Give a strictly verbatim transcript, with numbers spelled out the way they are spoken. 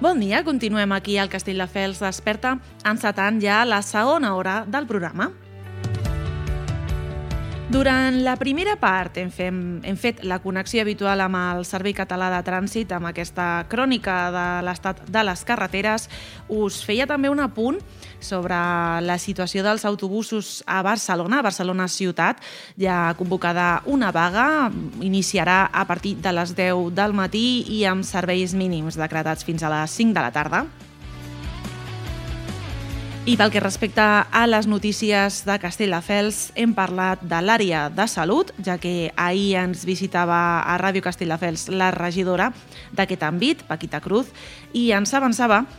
Bon dia, continuem aquí al Castelldefels Desperta, encetant ja la segona hora del programa. Durant la primera part hem, fem, hem fet la connexió habitual amb el Servei Català de Trànsit, amb aquesta crònica de l'estat de les carreteres. Us feia també un apunt sobre la situació dels autobusos a Barcelona, a Barcelona ciutat. Ja ha convocada una vaga, iniciarà a partir de les deu del matí i amb serveis mínims decretats fins a les cinc de la tarda. I pel que respecta a les notícies de Castelldefels, hem parlat de l'àrea de salut, ja que ahir ens visitava a Ràdio Castelldefels la regidora d'aquest àmbit, Paquita Cruz, i ens avançava